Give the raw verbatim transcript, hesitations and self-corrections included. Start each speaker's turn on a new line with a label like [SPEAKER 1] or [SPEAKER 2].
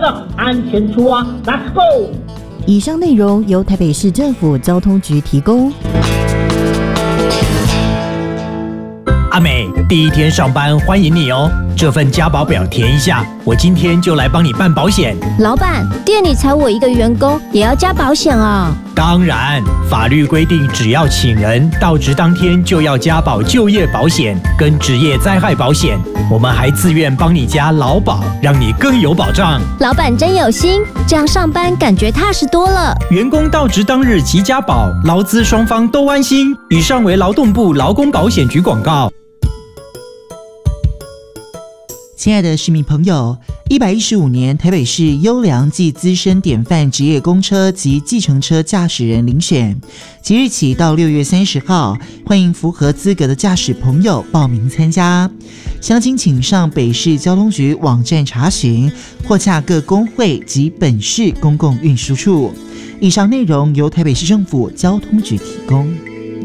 [SPEAKER 1] 的安全出发 ，Let's go！
[SPEAKER 2] 以上内容由台北市政府交通局提供。
[SPEAKER 3] 阿美，第一天上班欢迎你哦。这份加保表填一下，我今天就来帮你办保险。
[SPEAKER 4] 老板，店里才我一个员工，也要加保险啊？
[SPEAKER 3] 当然，法律规定，只要请人到职当天就要加保就业保险跟职业灾害保险。我们还自愿帮你加劳保，让你更有保障。
[SPEAKER 4] 老板真有心，这样上班感觉踏实多了。
[SPEAKER 3] 员工到职当日即加保，劳资双方都安心。以上为劳动部劳工保险局广告。
[SPEAKER 5] 亲爱的市民朋友，一百一十五年台北市优良暨资深典范职业公车及计程车驾驶人遴选，即日起到六月三十号，欢迎符合资格的驾驶朋友报名参加。详情请上北市交通局网站查询，或洽各工会及本市公共运输处。以上内容由台北市政府交通局提供。